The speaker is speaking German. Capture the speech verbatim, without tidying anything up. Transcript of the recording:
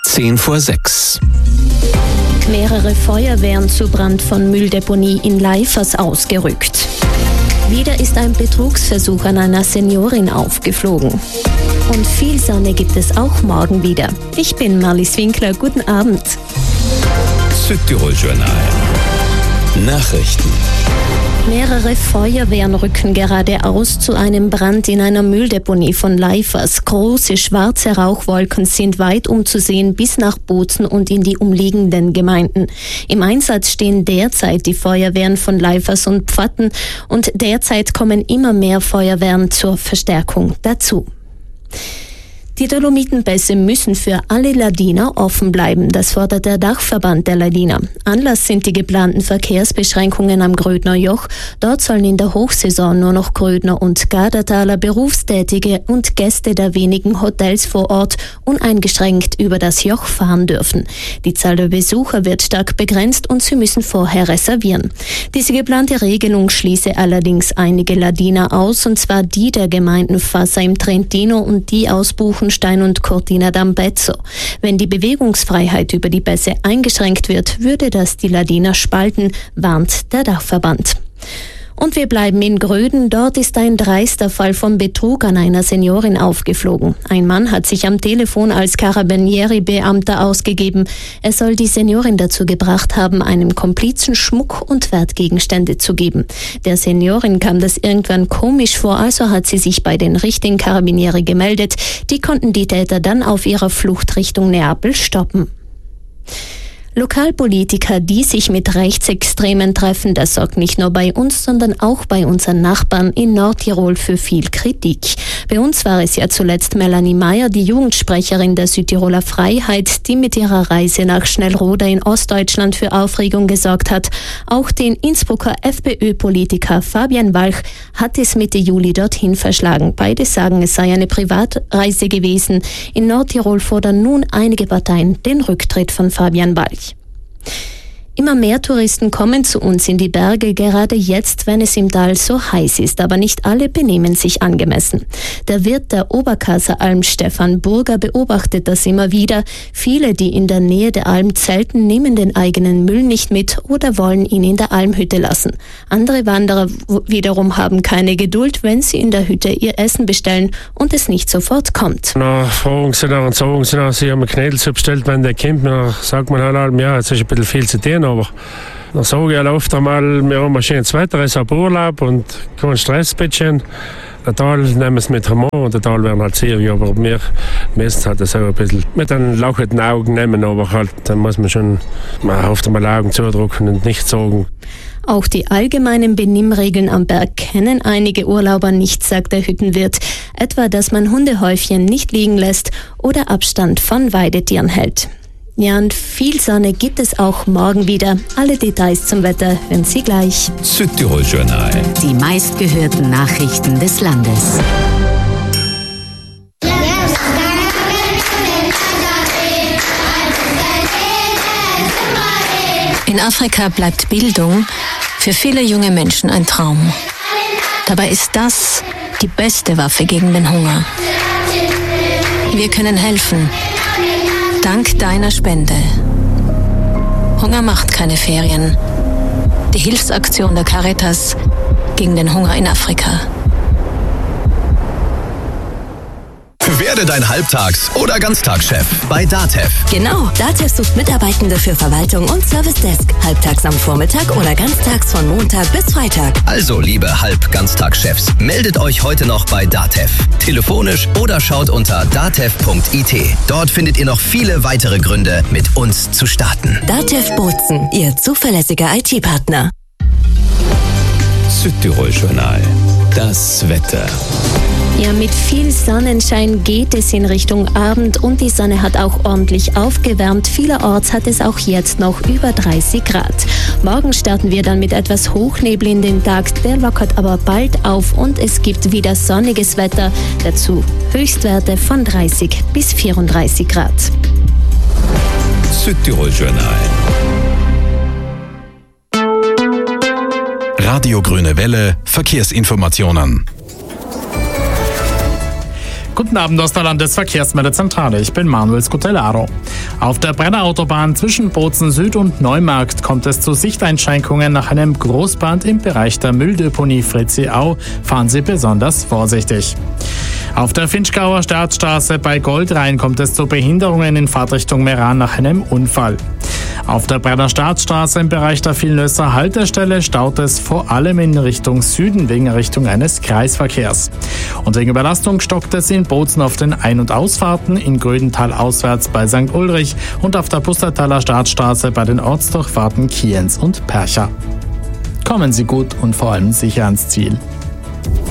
zehn vor sechs. Mehrere Feuerwehren zu Brand von Mülldeponie in Leifers ausgerückt. Wieder ist ein Betrugsversuch an einer Seniorin aufgeflogen. Und viel Sonne gibt es auch morgen wieder. Ich bin Marlies Winkler, guten Abend. Südtirol-Journal. Nachrichten. Mehrere Feuerwehren rücken gerade aus zu einem Brand in einer Mülldeponie von Leifers. Große schwarze Rauchwolken sind weit umzusehen bis nach Bozen und in die umliegenden Gemeinden. Im Einsatz stehen derzeit die Feuerwehren von Leifers und Pfatten und derzeit kommen immer mehr Feuerwehren zur Verstärkung dazu. Die Dolomitenpässe müssen für alle Ladiner offen bleiben, das fordert der Dachverband der Ladiner. Anlass sind die geplanten Verkehrsbeschränkungen am Grödner Joch. Dort sollen in der Hochsaison nur noch Grödner und Gardertaler Berufstätige und Gäste der wenigen Hotels vor Ort uneingeschränkt über das Joch fahren dürfen. Die Zahl der Besucher wird stark begrenzt und sie müssen vorher reservieren. Diese geplante Regelung schließe allerdings einige Ladiner aus, und zwar die der Gemeinden Fassa im Trentino und die aus Buchen Stein und Cortina d'Ampezzo. Wenn die Bewegungsfreiheit über die Pässe eingeschränkt wird, würde das die Ladiner spalten, warnt der Dachverband. Und wir bleiben in Gröden. Dort ist ein dreister Fall von Betrug an einer Seniorin aufgeflogen. Ein Mann hat sich am Telefon als Carabinieri-Beamter ausgegeben. Er soll die Seniorin dazu gebracht haben, einem Komplizen Schmuck und Wertgegenstände zu geben. Der Seniorin kam das irgendwann komisch vor, also hat sie sich bei den richtigen Carabinieri gemeldet. Die konnten die Täter dann auf ihrer Flucht Richtung Neapel stoppen. Lokalpolitiker, die sich mit Rechtsextremen treffen, das sorgt nicht nur bei uns, sondern auch bei unseren Nachbarn in Nordtirol für viel Kritik. Bei uns war es ja zuletzt Melanie Meyer, die Jugendsprecherin der Südtiroler Freiheit, die mit ihrer Reise nach Schnellroda in Ostdeutschland für Aufregung gesorgt hat. Auch den Innsbrucker FPÖ-Politiker Fabian Walch hat es Mitte Juli dorthin verschlagen. Beide sagen, es sei eine Privatreise gewesen. In Nordtirol fordern nun einige Parteien den Rücktritt von Fabian Walch. Immer mehr Touristen kommen zu uns in die Berge, gerade jetzt, wenn es im Tal so heiß ist, aber nicht alle benehmen sich angemessen. Der Wirt der Oberkasser Alm, Stefan Burger, beobachtet das immer wieder. Viele, die in der Nähe der Alm zelten, nehmen den eigenen Müll nicht mit oder wollen ihn in der Almhütte lassen. Andere Wanderer wiederum haben keine Geduld, wenn sie in der Hütte ihr Essen bestellen und es nicht sofort kommt. Na, fragen sie nach und sagen sie nach, sie haben eine Knädelsuppe bestellt, wenn der kommt, dann sagt man halt, ja, jetzt ist ein bisschen viel zu tun. Aber dann sage ich halt oft einmal, wir haben ein schönes Wetter, es ist ein Urlaub und kein Stress, bisschen. Der Tal nehmen es mit Humor und der Tal werden halt sehr, aber wir müssen halt das auch ein bisschen mit einem lachenden Augen nehmen, aber halt, dann muss man schon mal oft einmal Augen zudrücken und nicht sagen. Auch die allgemeinen Benimmregeln am Berg kennen einige Urlauber nicht, sagt der Hüttenwirt. Etwa, dass man Hundehäufchen nicht liegen lässt oder Abstand von Weidetieren hält. Ja, und viel Sonne gibt es auch morgen wieder. Alle Details zum Wetter hören Sie gleich. Südtirol-Journal. Die meistgehörten Nachrichten des Landes. In Afrika bleibt Bildung für viele junge Menschen ein Traum. Dabei ist das die beste Waffe gegen den Hunger. Wir können helfen. Dank deiner Spende. Hunger macht keine Ferien. Die Hilfsaktion der Caritas gegen den Hunger in Afrika. Werde dein Halbtags- oder Ganztagschef bei DATEV. Genau, DATEV sucht Mitarbeitende für Verwaltung und Service Desk. Halbtags am Vormittag oder ganztags von Montag bis Freitag. Also, liebe Halb-Ganztagschefs, meldet euch heute noch bei DATEV. Telefonisch oder schaut unter datev punkt it. Dort findet ihr noch viele weitere Gründe, mit uns zu starten. DATEV Bozen, Ihr zuverlässiger I T-Partner. Südtirol-Journal. Das Wetter. Ja, mit viel Sonnenschein geht es in Richtung Abend und die Sonne hat auch ordentlich aufgewärmt. Vielerorts hat es auch jetzt noch über dreißig Grad. Morgen starten wir dann mit etwas Hochnebel in den Tag. Der lockert aber bald auf und es gibt wieder sonniges Wetter. Dazu Höchstwerte von dreißig bis vierunddreißig Grad. Südtirol-Journal. Radio Grüne Welle, Verkehrsinformationen. Guten Abend aus der Landesverkehrsmeldezentrale. Ich bin Manuel Scutellaro. Auf der Brennerautobahn zwischen Bozen Süd und Neumarkt kommt es zu Sichteinschränkungen nach einem Großbrand im Bereich der Mülldeponie Fritzi-Au. Fahren Sie besonders vorsichtig. Auf der Finchgauer Startstraße bei Goldrhein kommt es zu Behinderungen in Fahrtrichtung Meran nach einem Unfall. Auf der Brenner Startstraße im Bereich der Vilnösser Haltestelle staut es vor allem in Richtung Süden wegen Richtung eines Kreisverkehrs. Und wegen Überlastung stockt es in Bozen auf den Ein- und Ausfahrten, in Grödental auswärts bei Sankt Ulrich und auf der Pustertaler Startstraße bei den Ortsdurchfahrten Kienz und Percha. Kommen Sie gut und vor allem sicher ans Ziel.